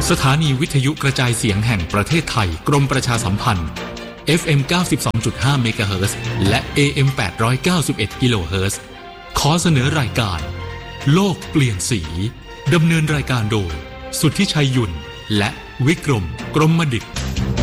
สถานีวิทยุกระจายเสียงแห่งประเทศไทยกรมประชาสัมพันธ์ FM 92.5 เมกะเฮิรตซ์และ AM 891 กิโลเฮิรตซ์ขอเสนอรายการโลกเปลี่ยนสีดำเนินรายการโดยสุทธิชัยยุ่นและวิกรมกรมดิษฐ์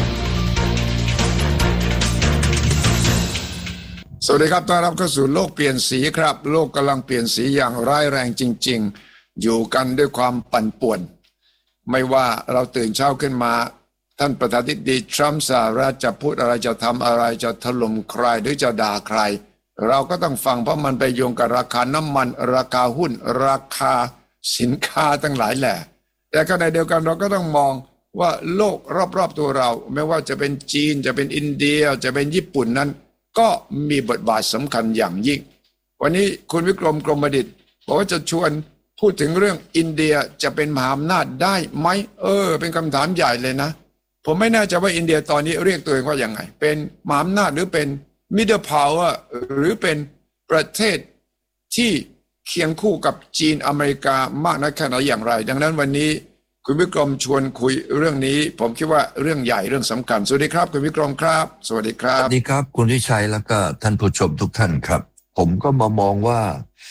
สวัสดีครับต้อนรับเข้าสู่โลกเปลี่ยนสีครับโลกกำลังเปลี่ยนสีอย่างร้ายแรงจริงๆอยู่กันด้วยความปั่นป่วนไม่ว่าเราตื่นเช้าขึ้นมาท่านประธานาธิบดีทรัมป์สหรัฐจะพูดอะไรจะทำอะไรจะถล่มใครหรือจะด่าใครเราก็ต้องฟังเพราะมันไปโยงกับราคาน้ำมันราคาหุ้นราคาสินค้าทั้งหลายแหละแต่ขณะเดียวกันเราก็ต้องมองว่าโลกรอบๆตัวเราไม่ว่าจะเป็นจีนจะเป็นอินเดียจะเป็นญี่ปุ่นนั้นก็มีบทบาทสำคัญอย่างยิ่งวันนี้คุณวิกรมกรมดิษฐ์บอกว่าจะชวนพูดถึงเรื่องอินเดียจะเป็นมหาอำนาจได้ไหมเป็นคำถามใหญ่เลยนะผมไม่แน่ใจว่าอินเดียตอนนี้เรียกตัวเองว่ายังไงเป็นมหาอำนาจหรือเป็น middle power หรือเป็นประเทศที่เคียงคู่กับจีนอเมริกามากน้อยแค่ไหนอย่างไรดังนั้นวันนี้คุณวิกรมชวนคุยเรื่องนี้ผมคิดว่าเรื่องใหญ่เรื่องสำคัญสวัสดีครับคุณวิกรมครับสวัสดีครับสวัสดีครับคุณวิชัยแล้วก็ท่านผู้ชมทุกท่านครับผมก็มามองว่า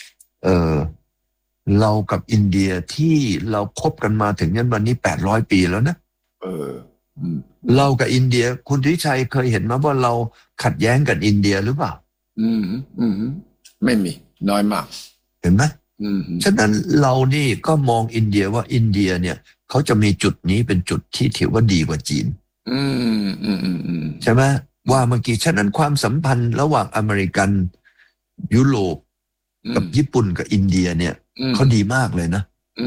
เรากับอินเดียที่เราคบกันมาถึงยันวันนี้800 ปีแล้วนะเรากับอินเดียคุณวิชัยเคยเห็นไหมว่าเราขัดแย้งกับอินเดียหรือเปล่าไม่มีน้อยมากเห็นไหมฉะนั้นเรานี่ก็มองอินเดียว่าอินเดียเนี่ยเขาจะมีจุดนี้เป็นจุดที่ถือว่าดีกว่าจีนใช่ไหมว่าเมื่อกี้ฉะนั้นความสัมพันธ์ระหว่างอเมริกันยุโรปกับญี่ปุ่นกับอินเดียเนี่ยเขาดีมากเลยนะ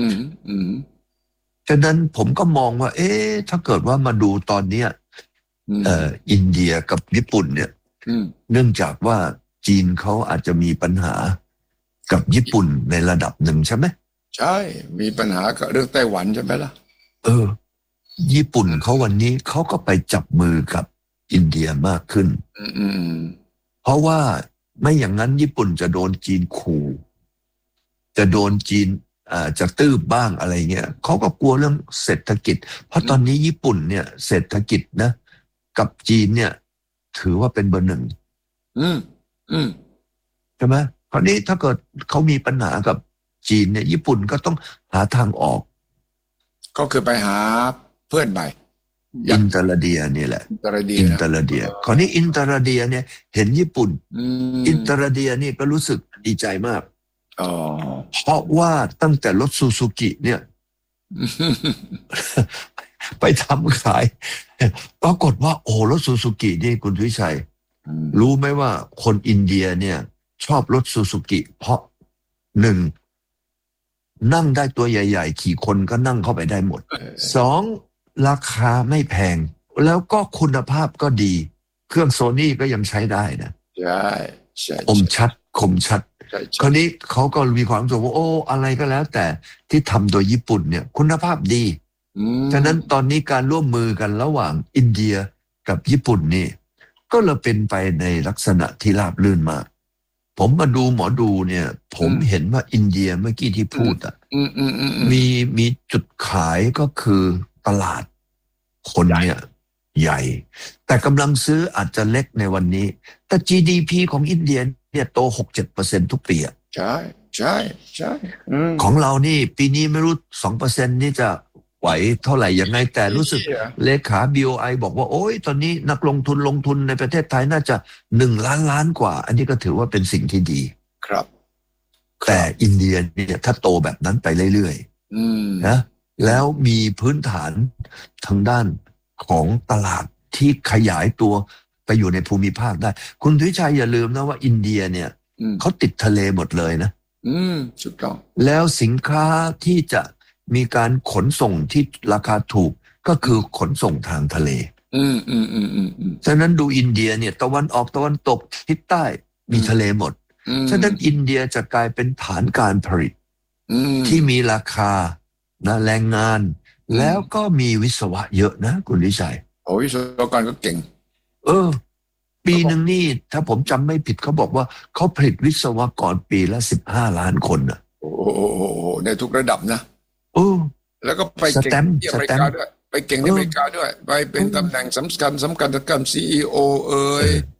ฉะนั้นผมก็มองว่าถ้าเกิดว่ามาดูตอนเนี้ยอินเดียกับญี่ปุ่นเนี่ยเนื่องจากว่าจีนเขาอาจจะมีปัญหากับญี่ปุ่นในระดับหนึ่งใช่ไหมใช่มีปัญหากับเรื่องไต้หวันใช่ไหมล่ะญี่ปุ่นเขาวันนี้เขาก็ไปจับมือกับอินเดียมากขึ้นเพราะว่าไม่อย่างนั้นญี่ปุ่นจะโดนจีนขู่จะโดนจีนจะตื้บบ้างอะไรเงี้ยเขาก็กลัวเรื่องเศรษฐกิจเพราะตอนนี้ญี่ปุ่นเนี่ยเศรษฐกิจนะกับจีนเนี่ยถือว่าเป็นเบอร์หนึ่งใช่ไหมคราวนี้ถ้าเกิดเขามีปัญหากับจีนเนี่ยญี่ปุ่นก็ต้องหาทางออกก็คือไปหาเพื่อนใหม่อินเตอร์เดียนี่แหละอินเตอร์เดียคราวนี้อินเตอร์เดียเนี่ยเห็นญี่ปุ่นอินเตอร์เดียนี่ก็รู้สึกดีใจมากเพราะว่าตั้งแต่รถซูซูกิเนี่ยไปทำขายปรากฏว่ารถซูซูกินี่คุณวิชัยรู้ไหมว่าคนอินเดียเนี่ยชอบรถซูซูกิเพราะหนึ่งนั่งได้ตัวใหญ่ๆขี่คนก็นั่งเข้าไปได้หมดสองราคาไม่แพงแล้วก็คุณภาพก็ดีเครื่องโซนี่ก็ยังใช้ได้นะใช่คมชัดคราวนี้เขาก็มีความรู้สึกว่าอะไรก็แล้วแต่ที่ทำโดยญี่ปุ่นเนี่ยคุณภาพดีฉะนั้นตอนนี้การร่วมมือกันระหว่างอินเดียกับญี่ปุ่นนี่ก็เลยเป็นไปในลักษณะที่ราบรื่นมากผมมาดูหมอดูเนี่ยผมเห็นว่าอินเดียเมื่อกี้ที่พูดมีจุดขายก็คือตลาดคนเนี่ยใหญ่แต่กำลังซื้ออาจจะเล็กในวันนี้แต่ GDP ของอินเดียเนี่ยโต 6-7% ทุกปีใช่ของเรานี่ปีนี้ไม่รู้ 2% นี่จะไหวเท่าไหร่ยังไงแต่รู้สึกเลขา BOI บอกว่าตอนนี้นักลงทุนในประเทศไทยน่าจะ1 ล้านกว่าอันนี้ก็ถือว่าเป็นสิ่งที่ดีครับแต่อินเดียเนี่ยถ้าโตแบบนั้นไปเรื่อยๆนะแล้วมีพื้นฐานทางด้านของตลาดที่ขยายตัวไปอยู่ในภูมิภาคได้คุณวิชัยอย่าลืมนะว่าอินเดียเนี่ยเขาติดทะเลหมดเลยนะถูกต้องแล้วสินค้าที่จะมีการขนส่งที่ราคาถูกก็คือขนส่งทางทะเลฉะนั้นดูอินเดียเนี่ยตะวันออกตะวันตกทิศใต้มีทะเลหมดฉะนั้นอินเดียจะกลายเป็นฐานการผลิตที่มีราคานะแรงงานแล้วก็มีวิศวะเยอะนะคุณวิชัยวิศวกรก็เก่งปีหนึ่งนี่ถ้าผมจำไม่ผิดเขาบอกว่าเขาผลิตวิศวกรปีละ15 ล้านคนในทุกระดับนะแล้วก็ไปเก่งที่อเมริกาด้วยไปเก่งที่อเมริกาด้วยไปเป็นตำแหน่งสำคัญทางการ CEO เอ่ย